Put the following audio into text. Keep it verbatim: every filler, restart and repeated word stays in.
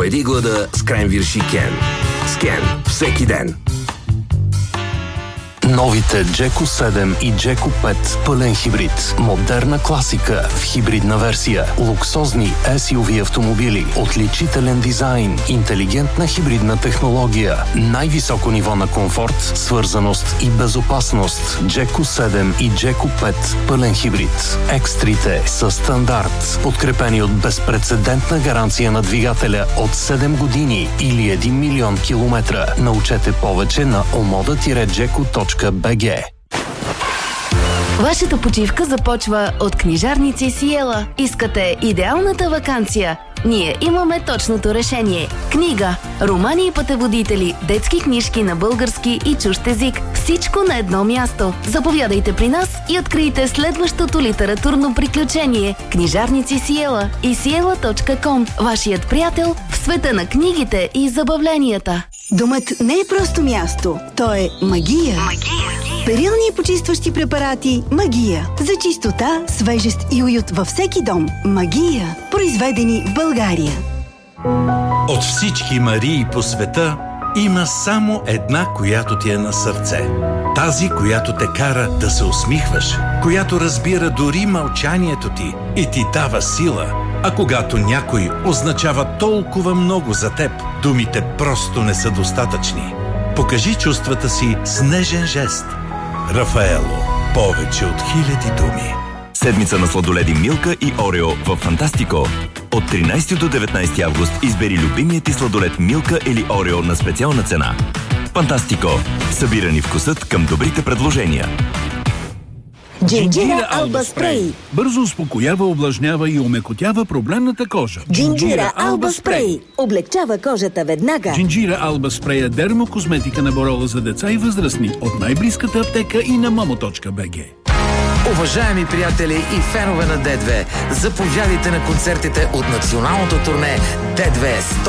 Победи глада с Кренвирши Кен. С Кен всеки ден. Новите Джеко седем и Джеко пет пълен хибрид. Модерна класика в хибридна версия. Луксозни ес ю ви автомобили. Отличителен дизайн. Интелигентна хибридна технология. Най-високо ниво на комфорт, свързаност и безопасност. Джеко седем и Джеко пет пълен хибрид. Екстрите са стандарт. Подкрепени от безпрецедентна гаранция на двигателя от седем години или един милион километра. Научете повече на омода джеко точка би джи. Вашата почивка започва от книжарници Сиела. Искате идеалната ваканция? Ние имаме точното решение. Книга, романи и пътеводители, детски книжки на български и чужд език. Всичко на едно място. Заповядайте при нас и открийте следващото литературно приключение. Книжарници Сиела и сиела точка ком. Вашият приятел в света на книгите и забавленията. Домът не е просто място. То е магия. Магия. Перилни и почистващи препарати Магия. За чистота, свежест и уют във всеки дом. Магия. Произведени в България. От всички Марии по света има само една, която ти е на сърце. Тази, която те кара да се усмихваш, която разбира дори мълчанието ти и ти дава сила. А когато някой означава толкова много за теб, думите просто не са достатъчни. Покажи чувствата си с нежен жест. Рафаело. Повече от хиляди думи. Седмица на сладоледи Милка и Орео в Фантастико. От тринайсети до деветнайсети август избери любимият ти сладолед Милка или Орео на специална цена. Фантастико. Събирани вкусът към добрите предложения. Джинджира Алба Спрей. Бързо успокоява, увлажнява и омекотява проблемната кожа. Джинджира Алба Спрей. Облегчава кожата веднага. Джинджира Алба Спрей е дермокосметика на Борола за деца и възрастни от най-близката аптека и на момо точка би джи. Уважаеми приятели и фенове на Д две, заповядайте на концертите от националното турне Д две